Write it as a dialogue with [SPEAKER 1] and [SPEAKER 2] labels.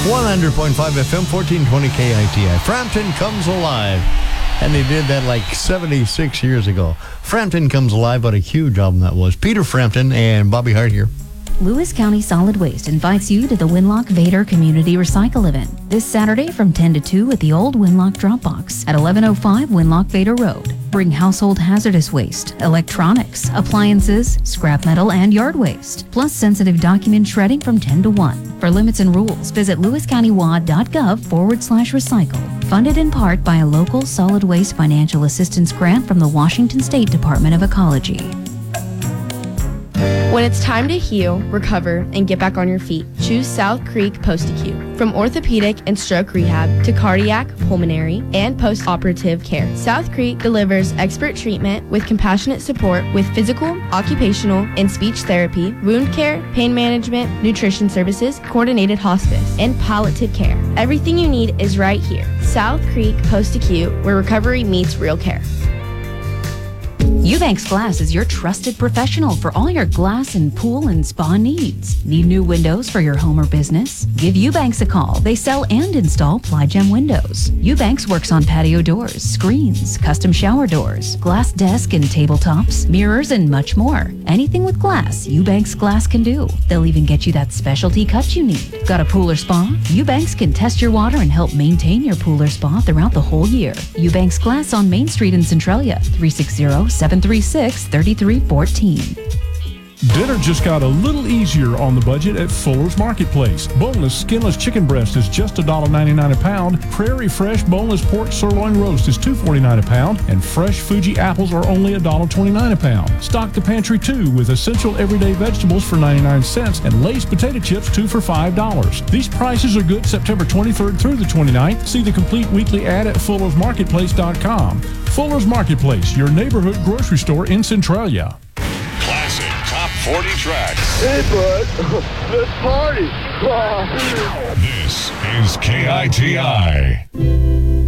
[SPEAKER 1] 100.5 FM, 1420 KITI. Frampton Comes Alive. And they did that like 76 years ago. Frampton Comes Alive, what a huge album that was. Peter Frampton and Bobby Hart here.
[SPEAKER 2] Lewis County Solid Waste invites you to the Winlock Vader Community Recycle event this Saturday from 10 to 2 at the old Winlock Dropbox at 1105 Winlock Vader Road. Bring household hazardous waste, electronics, appliances, scrap metal, and yard waste, plus sensitive document shredding from 10 to 1. For limits and rules, visit lewiscountywad.gov/recycle. Funded in part by a local solid waste financial assistance grant from the Washington State Department of Ecology.
[SPEAKER 3] When it's time to heal, recover, and get back on your feet, choose South Creek Post-Acute. From orthopedic and stroke rehab to cardiac, pulmonary, and post-operative care, South Creek delivers expert treatment with compassionate support with physical, occupational, and speech therapy, wound care, pain management, nutrition services, coordinated hospice, and palliative care. Everything you need is right here. South Creek Post-Acute, where recovery meets real care.
[SPEAKER 2] Eubanks Glass is your trusted professional for all your glass and pool and spa needs. Need new windows for your home or business? Give Eubanks a call. They sell and install Ply-Gem windows. Eubanks works on patio doors, screens, custom shower doors, glass desk and tabletops, mirrors, and much more. Anything with glass, Eubanks Glass can do. They'll even get you that specialty cut you need. Got a pool or spa? Eubanks can test your water and help maintain your pool or spa throughout the whole year. Eubanks Glass on Main Street in Centralia, 360-736-3314.
[SPEAKER 4] Dinner just got a little easier on the budget at Fuller's Marketplace. Boneless, skinless chicken breast is just $1.99 a pound. Prairie Fresh boneless pork sirloin roast is $2.49 a pound. And fresh Fuji apples are only $1.29 a pound. Stock the pantry too with essential everyday vegetables for 99 cents and Lay's potato chips 2 for $5. These prices are good September 23rd through the 29th. See the complete weekly ad at fullersmarketplace.com. Fuller's Marketplace, your neighborhood grocery store in Centralia.
[SPEAKER 5] Classic Top 40 tracks.
[SPEAKER 6] Hey, bud. Let's party.
[SPEAKER 5] This is KITI.